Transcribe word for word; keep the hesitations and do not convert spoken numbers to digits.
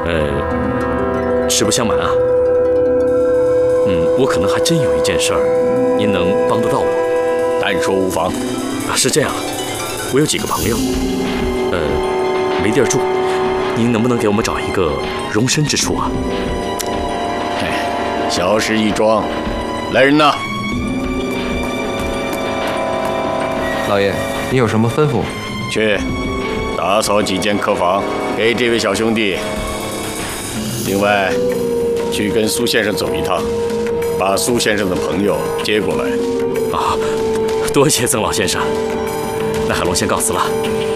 呃，实不相瞒啊，嗯，我可能还真有一件事儿，您能帮得到我？ 但说无妨。 啊，是这样，我有几个朋友，呃，没地儿住，您能不能给我们找一个容身之处啊？ 哎，小事一桩。来人呐！ 老爷，你有什么吩咐？ 去打扫几间客房，给这位小兄弟。另外，去跟苏先生走一趟，把苏先生的朋友接过来。 啊，多谢曾老先生。那海龙先告辞了。